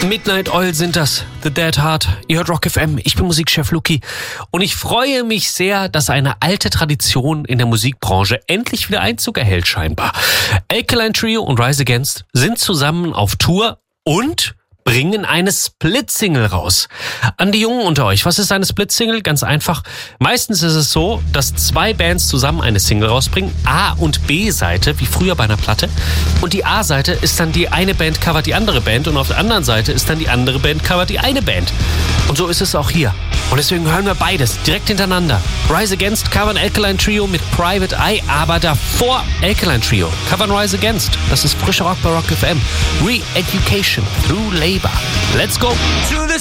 Midnight Oil sind das, The Dead Heart. Ihr hört Rock FM, ich bin Musikchef Luki und ich freue mich sehr, dass eine alte Tradition in der Musikbranche endlich wieder Einzug erhält scheinbar. Alkaline Trio und Rise Against sind zusammen auf Tour und bringen eine Split-Single raus. An die Jungen unter euch, was ist eine Split-Single? Ganz einfach. Meistens ist es so, dass zwei Bands zusammen eine Single rausbringen, A- und B-Seite, wie früher bei einer Platte. Und die A-Seite ist dann die eine Band covert die andere Band und auf der anderen Seite ist dann die andere Band covert die eine Band. Und so ist es auch hier. Und deswegen hören wir beides direkt hintereinander. Rise Against covern Alkaline Trio mit Private Eye, aber davor Alkaline Trio covern Rise Against. Das ist frischer Rock bei Rock FM. Re-Education through Labor. Let's go! To the